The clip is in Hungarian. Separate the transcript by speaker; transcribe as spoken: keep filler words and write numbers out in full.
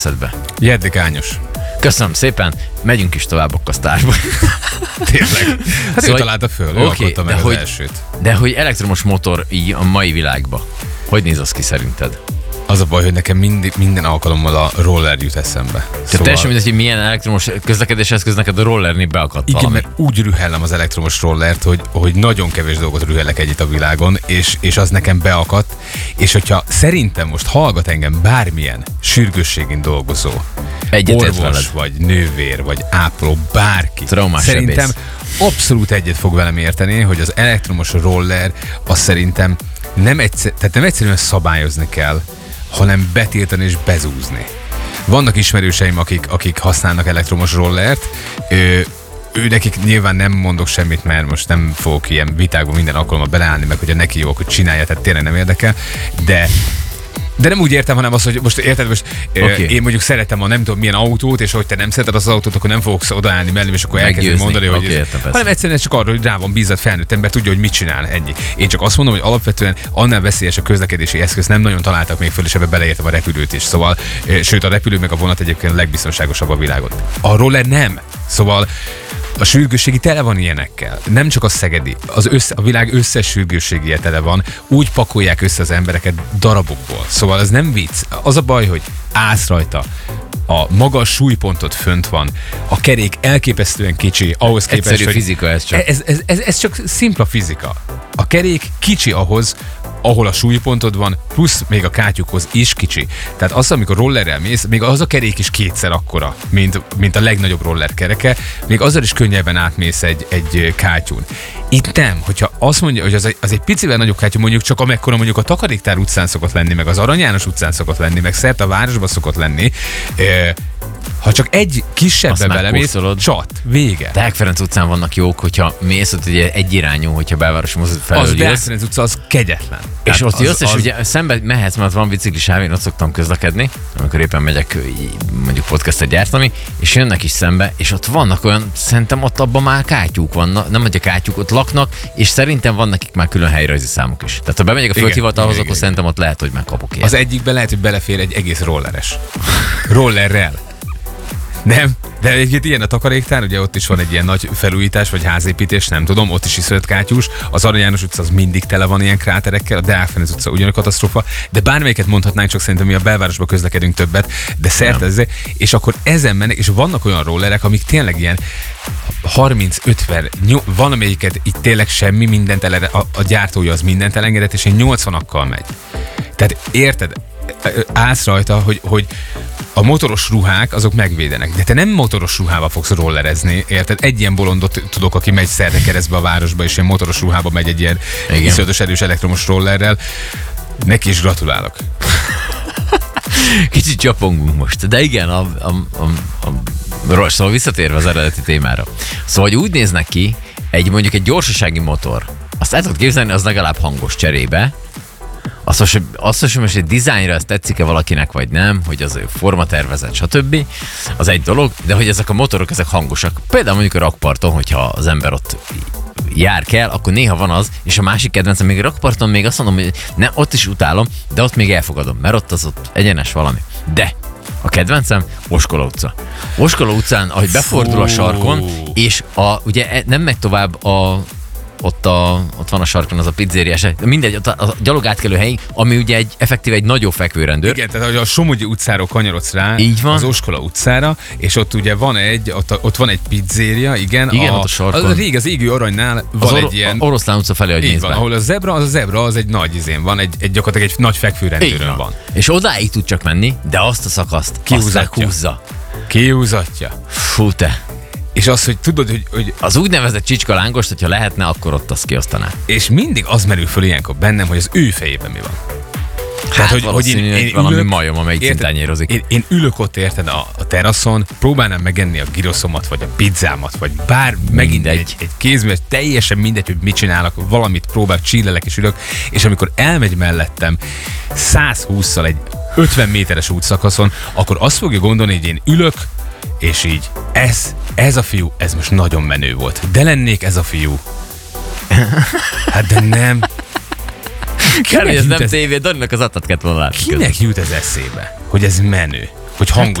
Speaker 1: szedbe.
Speaker 2: Jeddikányos.
Speaker 1: Köszönöm szépen, megyünk is tovább a kasztárba.
Speaker 2: Tényleg. Hát szóval, ő találta föl, ő
Speaker 1: okay,
Speaker 2: alkotta meg az
Speaker 1: hogy,
Speaker 2: elsőt.
Speaker 1: De hogy elektromos motor így a mai világban, hogy néz az ki szerinted?
Speaker 2: Az a baj, hogy nekem mindig, minden alkalommal a roller jut eszembe.
Speaker 1: Tehát szóval... teljesen mindegy, hogy milyen elektromos közlekedési eszköz neked a rollernél beakadt
Speaker 2: igen,
Speaker 1: valami.
Speaker 2: mert úgy rühellem az elektromos rollert, hogy, hogy nagyon kevés dolgot rühellek együtt a világon, és, és az nekem beakadt, és hogyha szerintem most hallgat engem bármilyen sürgősségén dolgozó,
Speaker 1: Egyetért
Speaker 2: orvos,
Speaker 1: veled.
Speaker 2: vagy nővér, vagy ápoló, bárki,
Speaker 1: Traumás
Speaker 2: szerintem
Speaker 1: sebész.
Speaker 2: abszolút egyet fog velem érteni, hogy az elektromos roller, az szerintem nem, egyszer, tehát nem egyszerűen szabályozni kell, hanem betiltani és bezúzni. Vannak ismerőseim, akik, akik használnak elektromos rollert, ő, ő nekik nyilván nem mondok semmit, mert most nem fogok ilyen vitákba minden alkalommal beleállni, meg hogyha neki jó, akkor csinálja, tehát tényleg nem érdekel, de De nem úgy értem, hanem az, hogy most érted, most okay. Én mondjuk szeretem a nem tudom milyen autót, és hogy te nem szereted az autót, akkor nem fogok odaállni mellém, és akkor elkezdem mondani, hogy
Speaker 1: okay,
Speaker 2: ez, hanem egyszerűen csak arról, hogy rá van bízat felnőtt ember, tudja, hogy mit csinál, ennyi. Én csak azt mondom, hogy alapvetően annál veszélyes a közlekedési eszköz nem nagyon találtak még föl, és ebbe beleértem a repülőt is. Szóval, sőt, a repülő meg a vonat egyébként a legbiztonságosabb a világon. A roller nem. Szóval a sürgősségi tele van ilyenekkel. Nem csak a szegedi, az össze, a világ összes sürgősségi tele van. Úgy pakolják össze az embereket darabokból. Szóval ez nem vicc. Az a baj, hogy állsz rajta, a magas súlypontot fönt van, a kerék elképesztően kicsi, ahhoz képest,
Speaker 1: egyszerű
Speaker 2: hogy
Speaker 1: fizika ez csak.
Speaker 2: Ez, ez, ez, ez csak szimpla fizika. A kerék kicsi ahhoz, ahol a súlypontod van, plusz még a kátyukhoz is kicsi. Tehát az, amikor rollerrel mész, még az a kerék is kétszer akkora, mint, mint a legnagyobb roller kereke, még azzal is könnyebben átmész egy, egy kátyún. Itt nem, hogyha azt mondja, hogy az egy, az egy picivel nagyobb kátyú, mondjuk csak amekkora mondjuk a Takaréktár utcán szokott lenni, meg az Arany János utcán szokott lenni, meg szerte a városban szokott lenni, e, ha csak egy kisebbe belemész, csat, vége.
Speaker 1: Deák Ferenc utcán vannak jók, hogyha mész, ott ugye egyirányú, hogyha belvárosi mozdult felől
Speaker 2: az
Speaker 1: jössz.
Speaker 2: Deák Ferenc utca, az kegyetlen.
Speaker 1: És
Speaker 2: tehát
Speaker 1: ott jössz,
Speaker 2: az,
Speaker 1: és
Speaker 2: az...
Speaker 1: ugye szembe mehetsz, mert van biciklisáv, én ott szoktam közlekedni, amikor éppen megyek mondjuk podcastet gyártani, és jönnek is szembe, és ott vannak olyan, szerintem ott abban már kátyúk vannak, nem hogy a kátyúk ott laknak, és szerintem van nekik már külön helyrajzi számuk is. Tehát ha bemegyek a földhivatalhoz, akkor igen. Szerintem ott lehet, hogy megkapok ilyet.
Speaker 2: Az egyikben lehet, hogy belefér egy egész rolleres. Rollerrel. Nem, de egyébként ilyen a Takaréktár, ugye ott is van egy ilyen nagy felújítás, vagy házépítés, nem tudom, ott is iszonyat kátyús. Az Arany János utca az mindig tele van ilyen kráterekkel, a Deák Ferenc utca ugyanolyan katasztrófa, de bármelyiket mondhatnánk, csak szerintem mi a belvárosba közlekedünk többet, de szerte ezzel, és akkor ezen mennek, és vannak olyan rollerek, amik tényleg ilyen harminc ötven, van amelyiket itt tényleg semmi, mindent elere, a, a gyártója az mindent elengedett, és egy nyolcvanakkal megy. Tehát érted? Állsz rajta, hogy, hogy a motoros ruhák azok megvédenek, de te nem motoros ruhával fogsz rollerezni, érted? Egy ilyen bolondot tudok, aki megy szerte keresztbe a városba, és ilyen motoros ruhába megy egy ilyen iszonyatos erős elektromos rollerrel. Neki is gratulálok.
Speaker 1: Kicsit csapongunk most, de igen, a, a, a, a, szóval visszatérve az eredeti témára. Szóval úgy néznek ki, egy mondjuk egy gyorsasági motor, azt el tudod képzelni, az legalább hangos cserébe. Azt most, azt most, most egy dizájnra ezt tetszik-e valakinek, vagy nem, hogy az formatervezet, stb. Az egy dolog, de hogy ezek a motorok, ezek hangosak. Például mondjuk a rakparton, hogyha az ember ott jár kell, akkor néha van az, és a másik kedvencem még a rakparton még azt mondom, hogy ne, ott is utálom, de ott még elfogadom, mert ott az ott egyenes valami. De a kedvencem Oskola utca. Oskola utcán, ahogy befordul a sarkon, és a, ugye nem megy tovább a Ott, a, ott van a sarkon az a pizzériás, mindegy, ott a, a gyalogátkelő hely, ami ugye egy effektív egy nagyobb fekvőrendőr.
Speaker 2: Igen, tehát hogy a Somogyi utcáról kanyarodsz rá,
Speaker 1: így van.
Speaker 2: Az Oskola utcára, és ott ugye van egy, ott, ott van egy pizzéria, igen.
Speaker 1: Igen,
Speaker 2: a,
Speaker 1: ott a sarkon.
Speaker 2: A rég az Égő Aranynál van
Speaker 1: az
Speaker 2: egy
Speaker 1: or,
Speaker 2: ilyen...
Speaker 1: Oroszlán utca felé, hogy
Speaker 2: így van, ahol a zebra, az a zebra, az egy nagy izén van, egy, egy gyakorlatilag egy nagy fekvőrendőrön van. van.
Speaker 1: És odáig tud csak menni, de azt a szakaszt,
Speaker 2: kihúzatja.
Speaker 1: Azt húzza.
Speaker 2: Kihúzatja.
Speaker 1: Fú te.
Speaker 2: És az, hogy tudod, hogy... hogy
Speaker 1: az úgynevezett csicska lángost, hogyha lehetne, akkor ott azt kiosztaná.
Speaker 2: És mindig az merül föl ilyenkor bennem, hogy az ő fejében mi van.
Speaker 1: Hát, Tehát, hogy, hogy én, én valami ülök, majom, amelyik cintányérozik.
Speaker 2: Én, én ülök ott, érted, a, a teraszon, próbálnám megenni a giroszomat, vagy a pizzámat, vagy bár megint egy, egy kézműves, teljesen mindegy, hogy mit csinálok, valamit próbálok, csillelek és ülök, és amikor elmegy mellettem száz hússzal egy ötven méteres útszakaszon, akkor azt fogja gondolni, hogy én ülök, és így, ez, ez a fiú, ez most nagyon menő volt. De lennék ez a fiú. Hát de nem.
Speaker 1: Kár, hogy ez nem ez... tévé, Daninak az atat kellett volna látni.
Speaker 2: Kinek közben jut ez eszébe, hogy ez menő? hogy hangos